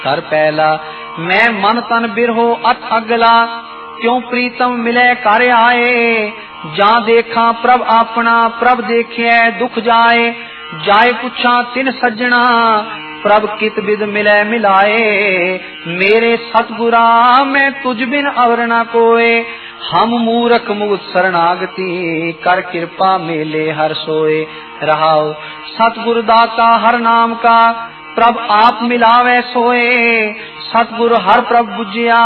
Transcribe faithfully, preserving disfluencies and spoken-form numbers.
कर पहला मैं मन तन बिरहो अत अगला, क्यों प्रीतम मिले कर आए। जा देखा प्रभ अपना प्रभ देखे दुख जाए। जाए पुछा तिन सज्जना प्रभ कित विद मिले मिलाए। मेरे सतगुरा मैं तुझ बिन अवर न कोय, हम मूरख मुगत शरणागति कर कृपा मेले हर सोए। रहाओ सतगुरु दाता हर नाम का प्रभ आप मिलावे सोए। सतगुरु हर प्रभ बुझिया